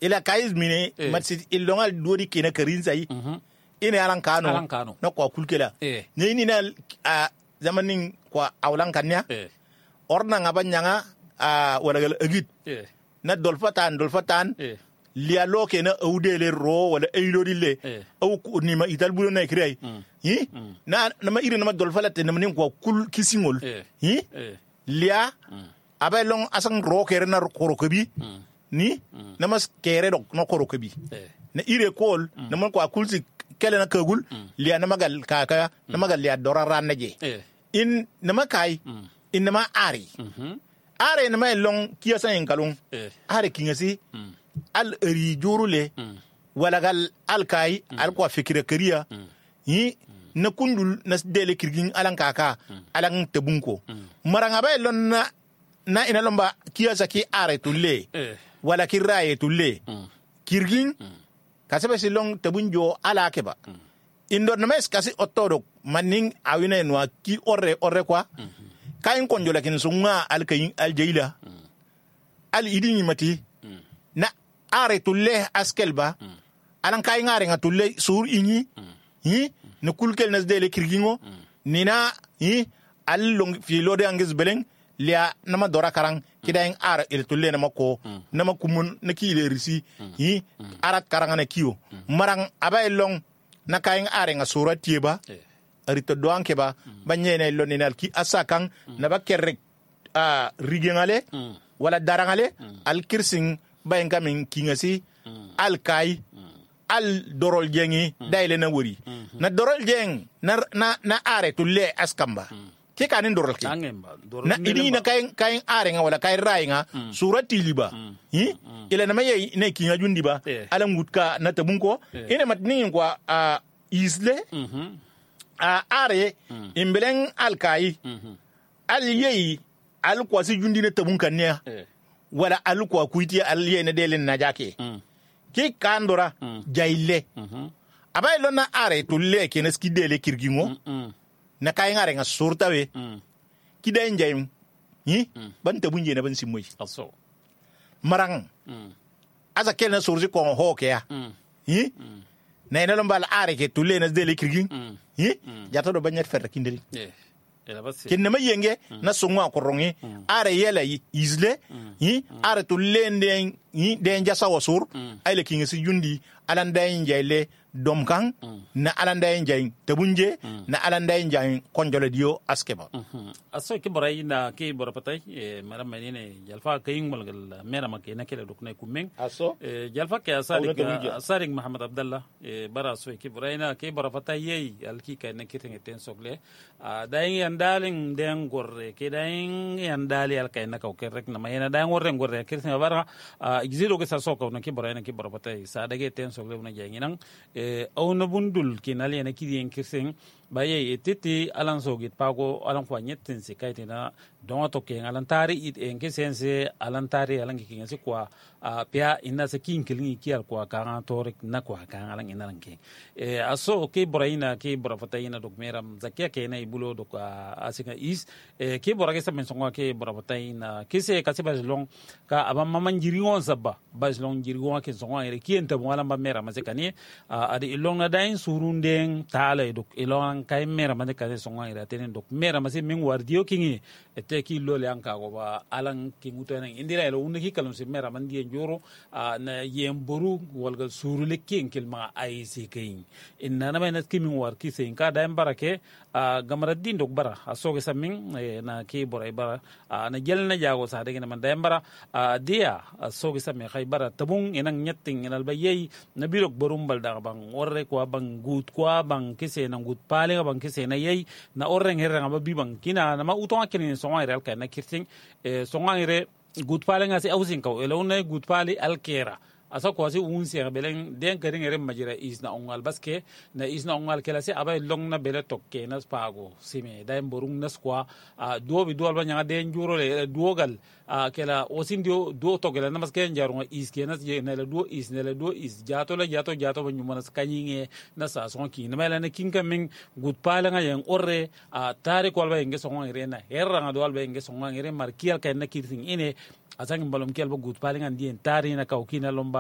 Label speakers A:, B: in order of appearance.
A: ila kaiz mine matsi ilongal dodi kina karin sai ina alan kano na kwa kulkela ne ni na zamanin kwa awlan kanya orna ngabanyanga wala agit na dolfatan liya loke na audele ro wala eilodile au ni ma ital bulo na krei na ma iri na ma dolfalate na nin kwa kul kisingol liya abai long asang ro kere na korokabi ni na mas kere dok no korokabi na ire kol na man kwa kulsi kele na kagul liya na magal kaka na magal liya dora rannaje in na makai in na ma ari na ma long kiyasa en kalung are kingasi al ri jorule wala gal al kai al kwa fikira kariya yi na kundul na dele kirgin alan kaka alan tabunko maranga bay lon na ina lomba kiyasa ki are tulle wala ki raye tulle kirgin kasabe si long tabunjo ala keba indor na mes kasi otodok maning awina enwa ki orre kwa kain konjo lakin sunga al kayin al jaila al idini mati na are tulle askelba alan kayin are nga tulle sur inyi na kulkel nas dele kirgingo nina al long fi lode angis beleng lia nama dora karang kidayin ara il tulle nama ko nama kumun na ki le risi arat karanga na kiyo marang abay long na kayin are nga sura tieba arito doan keba banyene loninal ki asakang na bakerrek rigengale wala darangale al kirsing bayen kamin kingasi al kai al dorol jengi daile na wuri na dorol jeng na are tulle askamba ke kanin dorol ke na idi na kayin are nga wala kayin rai nga surati liba ila na maye ne kinga jundi ba alam gutka na tabunko ina matnin kwa isle are imbeleng alkai al yeyi al kwasi jundi na tabunka ne wala al kwa kuiti al yeyi na delen na jake ki kandora jaile abay lona are tulle ke neski dele kirgingo na kayin are nga surtawe ki den jayim ban tabunje na ban simoy aso marang asa kel na surji ko hoke ya na ina lombal are ke tulle na dele kirgin jato do banyat ferra kindeli kinna ma yenge na sungwa ko rongi are yela isle are tulle nden den jasa wasur ay le kingi si jundi alanda njayle domkan na alanda njay tabunje na alanda njay konjole dio askeba
B: aso ke boray na ke bora patay maram menene jalfa kayin molgal mera make na kele dokne kumeng
A: aso
B: jalfa ke asarik muhammad abdallah bara so ke boray na ke bora patay yey alki kay na kitenge ten sogle dayin yandalen den gorre ke dayin yandali alkay na kaw rek na mayena dayin gorre kirsen bara exilo ke sa soko na ke boray na ke bora patay sa dage ten sogle na janginang awna bundul kinali na kidien kirsen baye etete alan sogit pago alan kwa nyetin se kaitina don to ke alan tari it en kesense alan tari alan ki ngense kwa pia inna se kin kilni kial kwa kan torik na kwa kan alan inalan ke aso ke boraina ke borafataina dok meram zakia ke na ibulo dok asika is ke borage sa mensonga ke borafataina ke se kasiba long ka aba maman jiringon sabba bazlong jiringon ke songa ere kienta mo alan ba mera masekani adi ilong na dain surundeng tala dok ilong kay mera mane kase songa ira tenen dok mera mase min wardio kingi ete ki lole anka go ba alan kinguto nan indira elo unki kalum se mera man die njoro na yemboru walgal surule kin kilma ay se kayin inna na men kimi war ki se inka da barake gamaraddin dok bara asoge samin na ki boray bara na jelna jago sa de man da bara dia asoge samin khaybara tabung enang nyatting enal bayyi na bilok borumbal da bang orre ko bang gut ko bang kise na gut pale bang kise na yey na orren herra ba bibang kina na ma uton akini songa ire alka na kirting songa ire gut pale ngasi ausin ko elone gut pale alkera asa ko asi unsi belen den karing ere majira isna ongal baske na isna ongal kelase abay long na bele tokke nas pago sime daim borung nas kwa do bi do alba nyanga den juro le dogal kela osin do to gela namas ken jarunga is kenas ye na le do is jato ba nyuma nas kanyinge na sa son ki na mala na kinga min gut pala nga yang orre tare ko alba nge songa ire na herra nga do alba nge songa ire markial ken na kirting ine asang balom kel ba gut pala nga dien tare na kaukina lomba